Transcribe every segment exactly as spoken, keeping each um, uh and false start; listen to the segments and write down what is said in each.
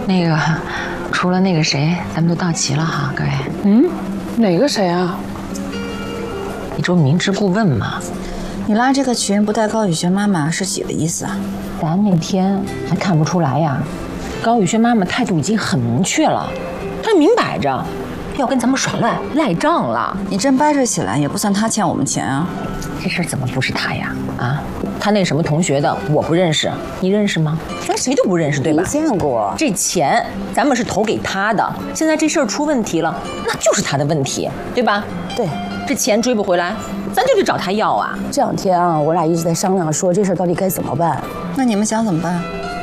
那个，除了那个谁，咱们都到齐了哈，各位。 嗯，哪个谁啊？ 你这不明知故问吗？ 你拉这个群不带高雨轩妈妈是几个意思啊？ 咱那天还看不出来呀？高雨轩妈妈态度已经很明确了，她明摆着要跟咱们耍赖赖账了。 你真掰扯起来，也不算她欠我们钱啊。 这事儿怎么不是她呀？啊，她那什么同学的我不认识，你认识吗？咱谁都不认识，对吧？ 没见过。 这钱咱们是投给她的，现在这事儿出问题了，那就是她的问题，对吧？ 对， 这钱追不回来，咱就得找她要啊。 这两天啊，我俩一直在商量，说这事儿到底该怎么办。 那你们想怎么办？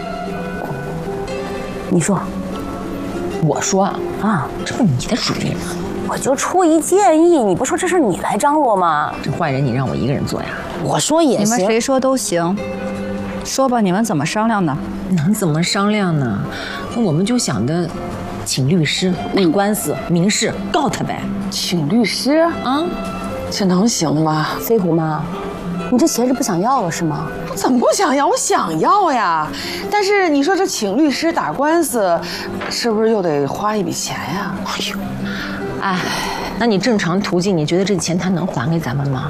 你说。 我说啊， 啊， 这不你的主意吗？ 我就出一建议，你不说这事儿你来张罗吗？ 这坏人你让我一个人做呀？ 我说也行。 你们谁说都行，说吧，你们怎么商量的？ 能怎么商量呢？那我们就想着请律师打官司，民事告他呗。 请律师啊？ 这能行吗？ 飞虎妈，你这钱是不想要了是吗？ 我怎么不想要？我想要呀！但是你说这请律师打官司，是不是又得花一笔钱呀？ 哎呦，哎，那你正常途径，你觉得这钱他能还给咱们吗？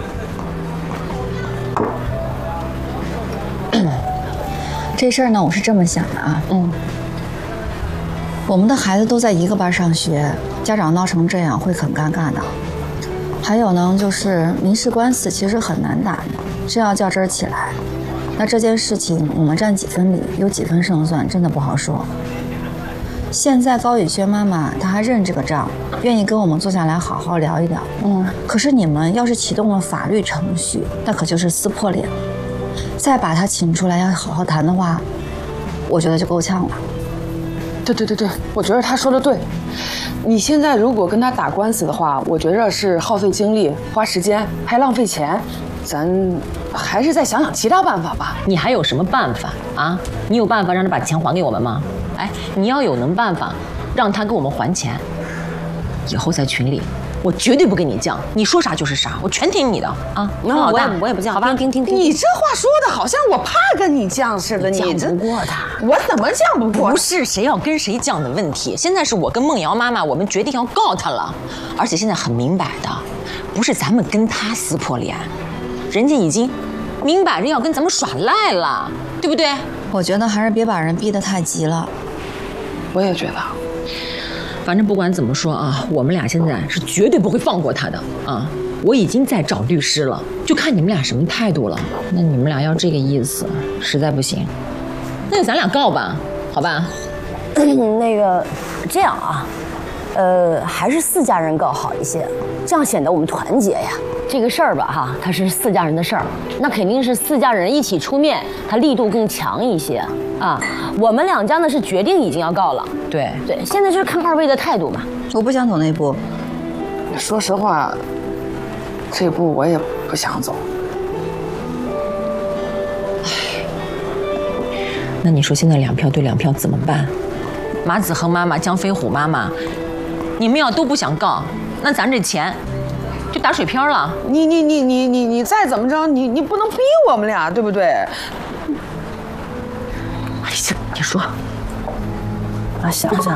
这事儿呢，我是这么想的啊，嗯，我们的孩子都在一个班上学，家长闹成这样会很尴尬的。还有呢，就是民事官司其实很难打的，真要较真儿起来，那这件事情我们占几分理，有几分胜算，真的不好说。现在高雨轩妈妈她还认这个账，愿意跟我们坐下来好好聊一聊。嗯，可是你们要是启动了法律程序，那可就是撕破脸。再把她请出来要好好谈的话，我觉得就够呛了。 对对对对，我觉得他说的对。你现在如果跟他打官司的话，我觉着是耗费精力、花时间，还浪费钱。咱还是再想想其他办法吧。 你还有什么办法啊？你有办法让他把钱还给我们吗？哎，你要有能办法，让他给我们还钱。以后在群里，我绝对不跟你犟，你说啥就是啥，我全听你的啊。 那我也我也不犟，好吧？听听听。 你这话说的好像我怕跟你犟似的，你犟不过他。 我怎么犟不过？ 不是谁要跟谁犟的问题，现在是我跟梦瑶妈妈，我们决定要告他了，而且现在很明摆的，不是咱们跟他撕破脸，人家已经明摆着要跟咱们耍赖了，对不对？ 我觉得还是别把人逼得太急了。 我也觉得。 反正不管怎么说啊，我们俩现在是绝对不会放过他的啊！我已经在找律师了，就看你们俩什么态度了。那你们俩要这个意思，实在不行，那就咱俩告吧，好吧？ 那个，这样啊，呃，还是四家人告好一些，这样显得我们团结呀。这个事儿吧，哈，它是四家人的事儿，那肯定是四家人一起出面，它力度更强一些啊。我们两家呢是决定已经要告了， 对对，现在就是看二位的态度嘛。 我不想走那步。 说实话，这步我也不想走。 唉，那你说现在两票对两票怎么办？马子恒妈妈、江飞虎妈妈，你们要都不想告，那咱这钱就打水漂了。 你你你你你你再怎么着，你你不能逼我们俩，对不对？ 哎呀，你说， 啊，想想，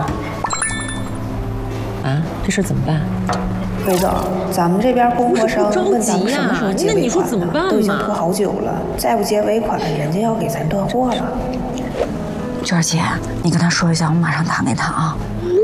啊，这事怎么办？ 魏总，咱们这边供货商问咱们什么时候结尾款呢？ 那你说怎么办嘛？ 都已经拖好久了，再不结尾款，人家要给咱断货了。 娟儿姐，你跟他说一下，我马上打给他啊。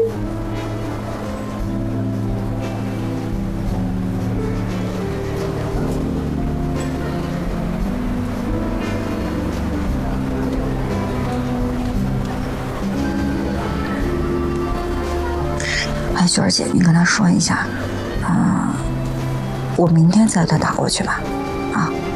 哎，娟儿姐，你跟他说一下，啊、呃，我明天再给他打过去吧。